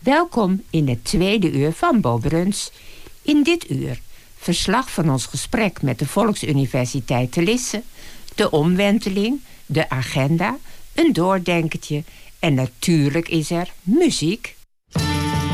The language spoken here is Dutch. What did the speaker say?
Welkom in het tweede uur van Bo Bruns. In dit uur verslag van ons gesprek met de Volksuniversiteit te Lisse, de omwenteling, de agenda, een doordenkertje en natuurlijk is er muziek.